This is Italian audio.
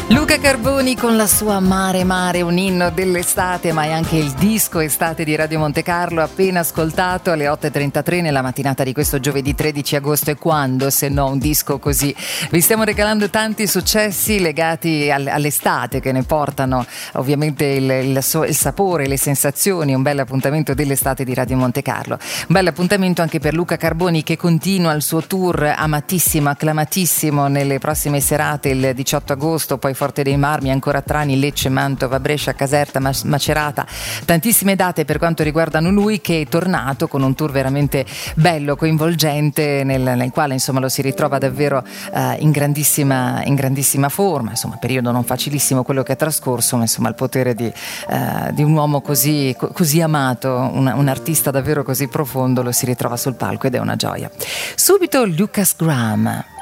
Luca Carboni con la sua Mare Mare, un inno dell'estate, ma è anche il disco estate di Radio Monte Carlo, appena ascoltato alle 8.33 nella mattinata di questo giovedì 13 agosto. E quando, se no, un disco così? Vi stiamo regalando tanti successi legati all'estate, che ne portano ovviamente il sapore, le sensazioni. Un bel appuntamento dell'estate di Radio Monte Carlo, un bel appuntamento anche per Luca Carboni, che continua il suo tour amatissimo, acclamatissimo nelle prossime serate, il 18 agosto, poi Forte dei Marmi, ancora Trani, Lecce, Mantova, Brescia, Caserta, Macerata, tantissime date per quanto riguardano lui, che è tornato con un tour veramente bello, coinvolgente, nel quale insomma lo si ritrova davvero in grandissima forma. Insomma, periodo non facilissimo quello che è trascorso, ma insomma il potere di un uomo così amato, un artista davvero così profondo, lo si ritrova sul palco ed è una gioia. Subito Lucas Graham,